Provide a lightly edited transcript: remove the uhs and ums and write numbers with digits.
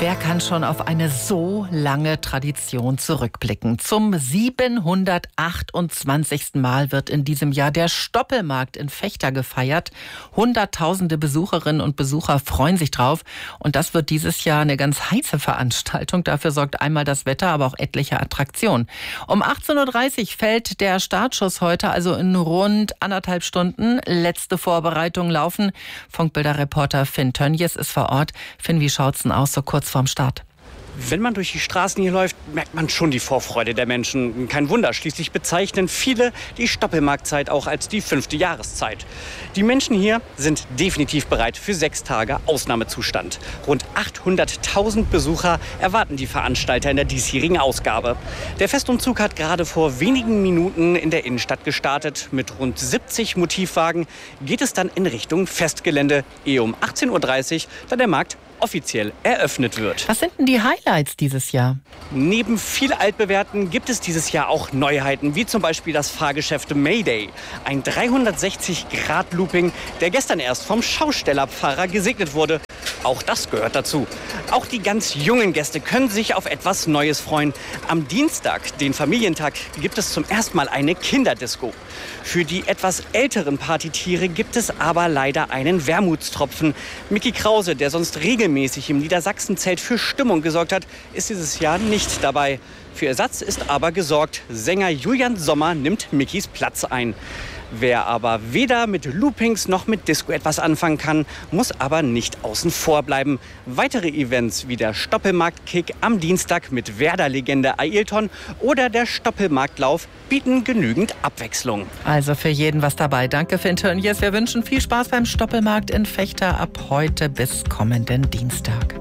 Wer kann schon auf eine so lange Tradition zurückblicken? Zum 728. Mal wird in diesem Jahr der Stoppelmarkt in Vechta gefeiert. Hunderttausende Besucherinnen und Besucher freuen sich drauf. Und das wird dieses Jahr eine ganz heiße Veranstaltung. Dafür sorgt einmal das Wetter, aber auch etliche Attraktionen. Um 18.30 Uhr fällt der Startschuss heute, also in rund 1,5 Stunden. Letzte Vorbereitungen laufen. Funkbilder-Reporter Finn Tönjes ist vor Ort. Finn, wie schaut's denn aus so kurz vorm Start? Wenn man durch die Straßen hier läuft, merkt man schon die Vorfreude der Menschen. Kein Wunder, schließlich bezeichnen viele die Stoppelmarktzeit auch als die 5. Jahreszeit. Die Menschen hier sind definitiv bereit für 6 Tage Ausnahmezustand. Rund 800.000 Besucher erwarten die Veranstalter in der diesjährigen Ausgabe. Der Festumzug hat gerade vor wenigen Minuten in der Innenstadt gestartet. Mit rund 70 Motivwagen geht es dann in Richtung Festgelände, ehe um 18.30 Uhr dann der Markt offiziell eröffnet wird. Was sind denn die Highlights dieses Jahr? Neben viel Altbewährten gibt es dieses Jahr auch Neuheiten, wie zum Beispiel das Fahrgeschäft Mayday. Ein 360-Grad-Looping, der gestern erst vom Schaustellerpfarrer gesegnet wurde. Auch das gehört dazu. Auch die ganz jungen Gäste können sich auf etwas Neues freuen. Am Dienstag, den Familientag, gibt es zum ersten Mal eine Kinderdisco. Für die etwas älteren Partytiere gibt es aber leider einen Wermutstropfen. Micky Krause, der sonst regelmäßig im Niedersachsenzelt für Stimmung gesorgt hat, ist dieses Jahr nicht dabei. Für Ersatz ist aber gesorgt. Sänger Julian Sommer nimmt Mickys Platz ein. Wer aber weder mit Loopings noch mit Disco etwas anfangen kann, muss aber nicht außen vor bleiben. Weitere Events wie der Stoppelmarkt-Kick am Dienstag mit Werder-Legende Ailton oder der Stoppelmarktlauf bieten genügend Abwechslung. Also für jeden was dabei. Danke, Finn Tönjes. Wir wünschen viel Spaß beim Stoppelmarkt in Vechta ab heute bis kommenden Dienstag.